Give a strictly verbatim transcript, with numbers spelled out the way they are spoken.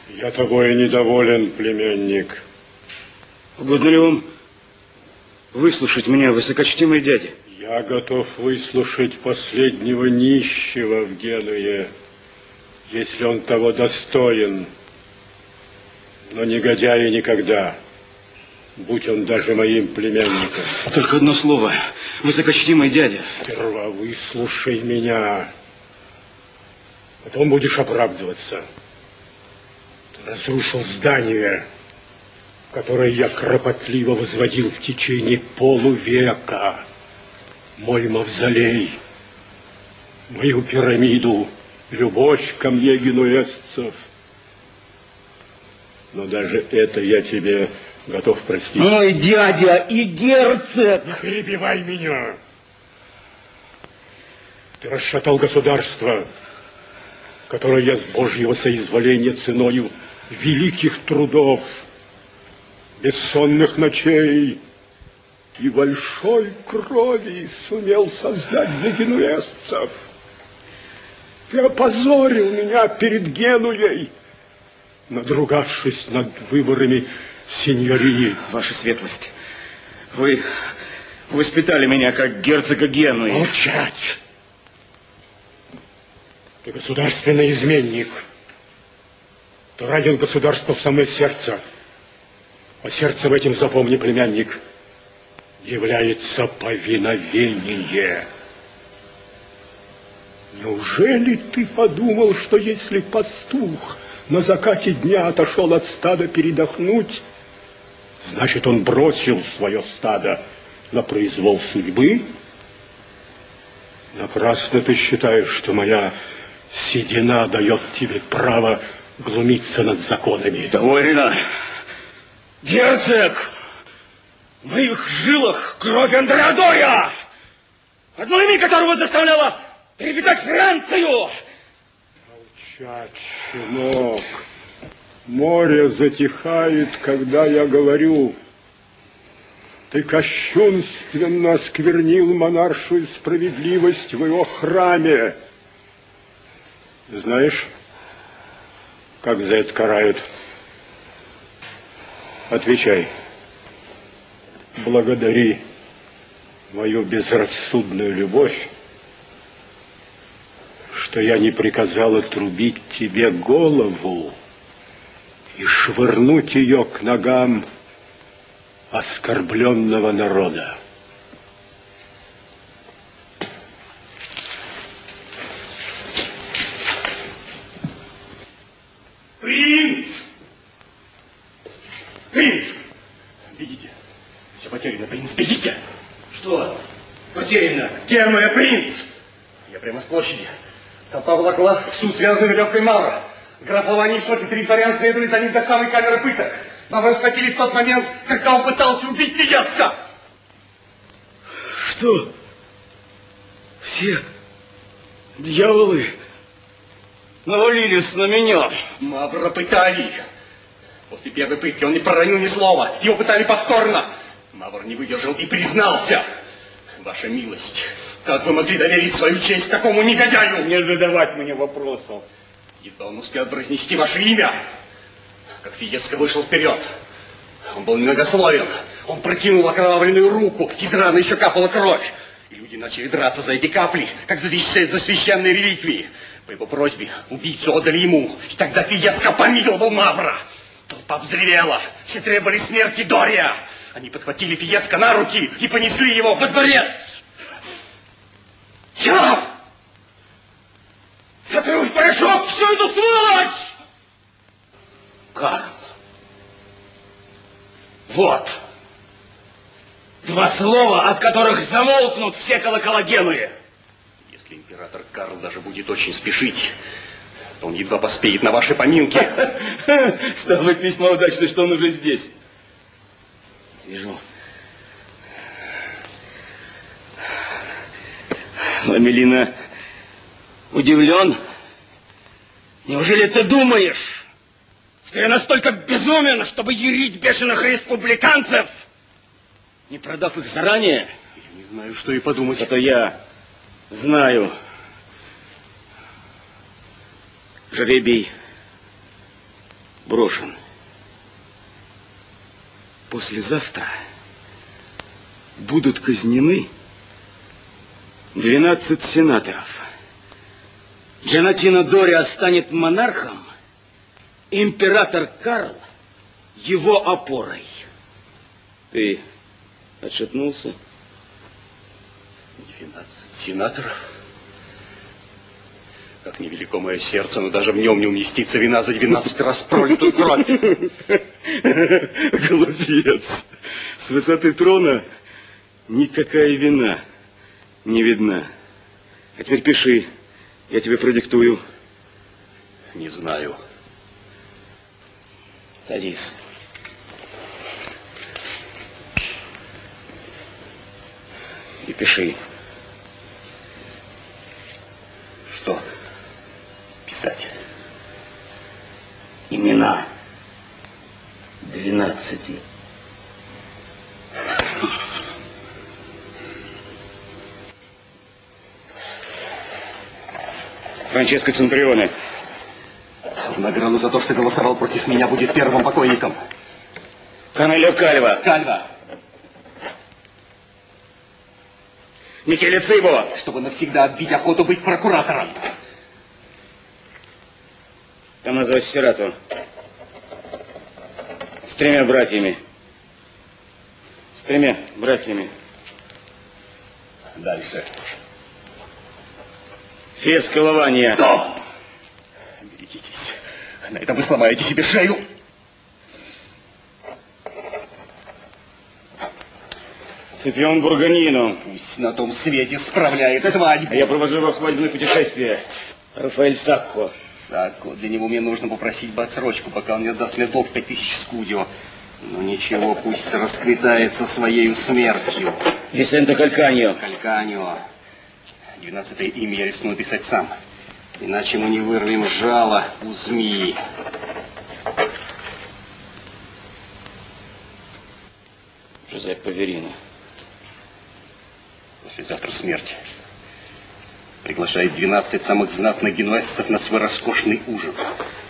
Я тобой недоволен, племянник. Угодно ли вам выслушать меня, высокочтимый дядя? Я готов выслушать последнего нищего в Генуе, если он того достоин. Но негодяя никогда, будь он даже моим племянником. Только одно слово, высокочтимый дядя. Сперва выслушай меня, потом будешь оправдываться. Ты разрушил здание, которое я кропотливо возводил в течение полувека. Мой мавзолей, мою пирамиду, любовь ко мне генуэзцев. Но даже это я тебе готов простить. Мой дядя и герцог! Не перебивай меня! Ты расшатал государство, которое я с Божьего соизволения ценою великих трудов, бессонных ночей и большой крови сумел создать для генуэзцев. Ты опозорил меня перед Генуей, надругавшись над выборами сеньории. Ваша светлость, вы воспитали меня как герцога Генуи. Молчать! Ты государственный изменник. Ты ранил государство в самое сердце. А сердцем этим, запомни, племянник, является повиновение. Неужели ты подумал, что если пастух на закате дня отошел от стада передохнуть, значит, он бросил свое стадо на произвол судьбы? Напрасно ты считаешь, что моя седина дает тебе право глумиться над законами. Довольно. Герцог! В моих жилах кровь Андреадора, одно имя которого заставляло трепетать Францию. Молчать, щенок. Море затихает, когда я говорю. Ты кощунственно осквернил монаршую справедливость в его храме. Знаешь, как за это карают? Отвечай. Благодари мою безрассудную любовь, что я не приказал отрубить тебе голову и швырнуть ее к ногам оскорбленного народа. Принц! Принц! Бегите! Все потеряно, принц, бегите! Что? Потеряно? Генуя, принц! Я прямо с площади. Толпа волокла в суд, связанную веревкой Мавра. Граф Лавани и сотни тринтарян следовали за ним до самой камеры пыток. Мавра схватили в тот момент, когда он пытался убить Фиеско. Что? Все дьяволы навалились на меня. Мавра пытали. После первой пытки он не проронил ни слова. Его пытали повторно. Мавр не выдержал и признался. Ваша милость, как вы могли доверить свою честь такому негодяю? Не задавать мне вопросов. Едва он успел произнести ваше имя, как Фиеско вышел вперед. Он был немногословен. Он протянул окровавленную руку, из раны еще капала кровь. И люди начали драться за эти капли, как за священные реликвии. По его просьбе убийцу отдали ему, и тогда Фиеско помиловал Мавра. Толпа взревела, все требовали смерти Дория. Они подхватили Фиеско на руки и понесли его во дворец. Я сотру в порошок всю эту сволочь! Карл, вот два слова, от которых замолкнут все колокола Генуи. Если император Карл даже будет очень спешить, то он едва поспеет на ваши поминки. Стало быть, весьма удачно, что он уже здесь. Вижу. Ламелина удивлен. Неужели ты думаешь, что я настолько безумен, чтобы ярить бешеных республиканцев, не продав их заранее? Я не знаю, что и подумать. Зато я знаю. Жребий брошен. Послезавтра будут казнены двенадцать сенаторов. Джанатино Дориа станет монархом, император Карл его опорой. Ты отшатнулся? Двенадцать сенаторов? Как невелико мое сердце, но даже в нем не уместится вина за двенадцать раз пролитую кровь. Глупец. С высоты трона никакая вина не видна. А теперь пиши, я тебе продиктую. Не знаю. Садись. И пиши. Что писать? Имена двенадцати. Франческо Центрионе. В награду за то, что голосовал против меня, будет первым покойником. Канелио Кальва. Кальва. Микеле Цибо. Чтобы навсегда отбить охоту быть прокуратором. Томмазо Сирато. С тремя братьями. С тремя братьями. Дальше. Феско Лавания. Что? Берегитесь. На этом вы сломаете себе шею. Сципион Бурганино. Пусть на том свете справляет свадьбу. А я провожу его в свадебное путешествие. Рафаэль Сакко. Сакко. Для него мне нужно попросить бы отсрочку, пока он не отдаст мне долг в пять тысяч скудио. Ну ничего, пусть расквитается своею смертью. Висенто Кальканьо. Кальканьо. Двенадцатое имя я рискну написать сам. Иначе мы не вырвем жало у змеи. Жозеппе Верино. Послезавтра смерть. Приглашает двенадцать самых знатных генуэзцев на свой роскошный ужин.